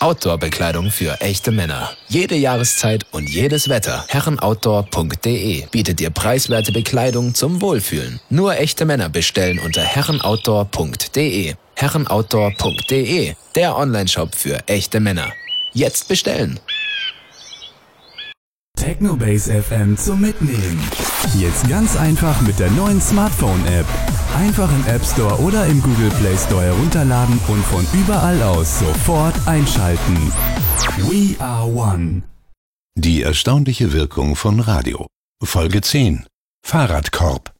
Outdoor-Bekleidung für echte Männer. Jede Jahreszeit und jedes Wetter. Herrenoutdoor.de bietet dir preiswerte Bekleidung zum Wohlfühlen. Nur echte Männer bestellen unter herrenoutdoor.de. Herrenoutdoor.de, der Onlineshop für echte Männer. Jetzt bestellen! Technobase FM zum Mitnehmen. Jetzt ganz einfach mit der neuen Smartphone-App. Einfach im App Store oder im Google Play Store herunterladen und von überall aus sofort einschalten. We are one. Die erstaunliche Wirkung von Radio. Folge 10. Fahrradkorb.